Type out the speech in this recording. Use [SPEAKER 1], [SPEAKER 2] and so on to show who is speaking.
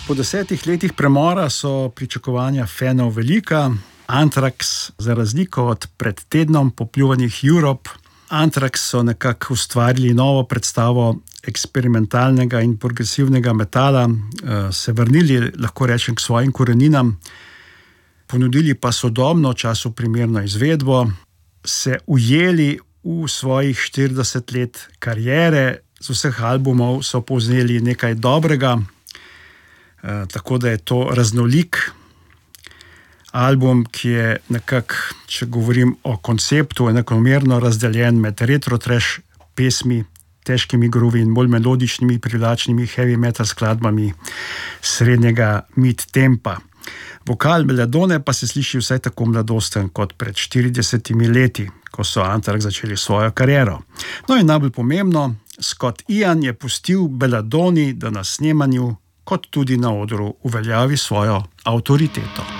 [SPEAKER 1] Po 10 letih premora so pričakovanja fanov velika. Anthrax, za razliko od pred tednom popljuvanih Europe, Anthrax so nekako ustvarili novo predstavo eksperimentalnega in progresivnega metala, se vrnili, lahko rečem, k svojim koreninam, ponudili pa sodobno, času primerno izvedbo, se ujeli v svojih 40 let kariere, z vseh albumov so povzeli nekaj dobrega, tako da je to raznolik album, ki je nekako, če govorim o konceptu, enakomerno razdeljen med retro trash pesmi, težkimi groove in bolj melodičnimi, privlačnimi heavy metal skladbami srednjega mid-tempa. Vokal Belladonne pa se sliši vsaj tako mladosten kot pred 40 leti, ko so Anthrax začeli svojo kariero. No in najbolj pomembno, Scott Ian je pustil Belladonni, da na snemanju kot tudi na odru uveljavi svojo avtoriteto.